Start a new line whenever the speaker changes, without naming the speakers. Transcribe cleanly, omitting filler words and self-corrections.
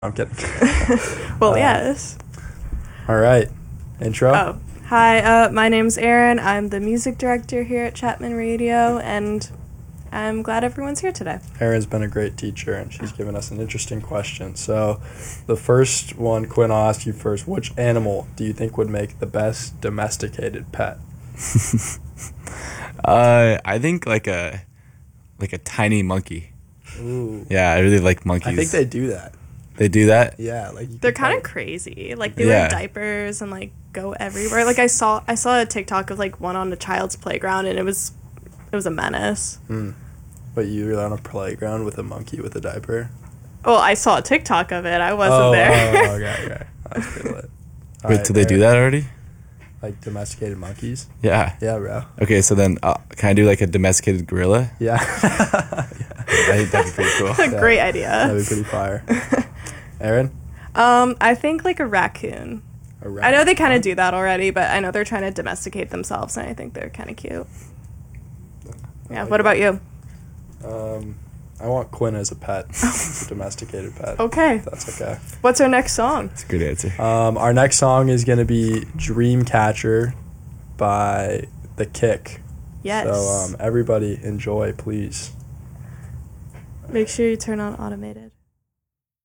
I'm kidding.
Well, yes.
All right. Intro?
Oh, hi. My name's Erin. I'm the music director here at Chapman Radio, and I'm glad everyone's here today.
Erin's been a great teacher, and she's given us an interesting question. So the first one, Quinn, I'll ask you first. Which animal do you think would make the best domesticated pet?
I think like a tiny monkey.
Ooh.
Yeah, I really like monkeys.
I think they do that.
They do that?
Yeah, like
They're kind of crazy. Like, they wear diapers and, like, go everywhere. Like, I saw a TikTok of, like, one on a child's playground, and it was a menace.
But you were on a playground with a monkey with a diaper?
Well, I saw a TikTok of it. I wasn't there.
Okay. That's pretty lit. All
Wait,
right,
do they do that already?
Like domesticated monkeys?
Yeah.
Yeah, bro.
Okay, so then can I do like a domesticated gorilla?
Yeah.
I think that'd be pretty cool.
A great idea.
That'd be pretty fire. Erin?
I think, like, a raccoon.
A
I know they
raccoon?
kind of do that already, but I know they're trying to domesticate themselves, and I think they're kind of cute. Yeah, what about you?
I want Quinn as a pet. As a domesticated pet.
Okay.
If that's okay.
What's our next song?
That's a good answer.
Our next song is going to be Dreamcatcher by The Kick.
Yes.
So everybody enjoy, please.
Make sure you turn on automated.